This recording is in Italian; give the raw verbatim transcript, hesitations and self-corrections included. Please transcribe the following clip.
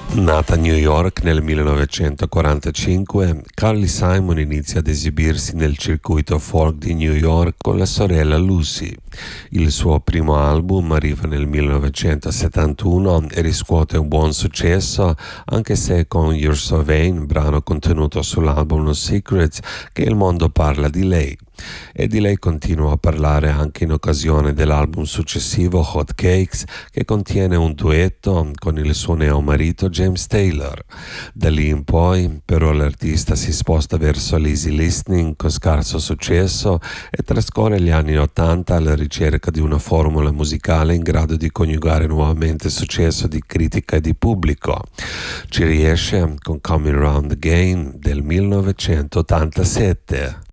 Nata a New York nel millenovecentoquarantacinque, Carly Simon inizia ad esibirsi nel circuito folk di New York con la sorella Lucy. Il suo primo album arriva nel millenovecentosettantuno e riscuote un buon successo, anche se con You're So Vain, brano contenuto sull'album No Secrets, che il mondo parla di lei. E di lei continua a parlare anche in occasione dell'album successivo Hot Cakes, che contiene un duetto con il suo neo marito James Taylor. Da lì in poi però l'artista si sposta verso l'easy listening con scarso successo e trascorre gli anni ottanta alla ricerca di una formula musicale in grado di coniugare nuovamente successo di critica e di pubblico. Ci riesce con Coming Round Again del millenovecentottantasette.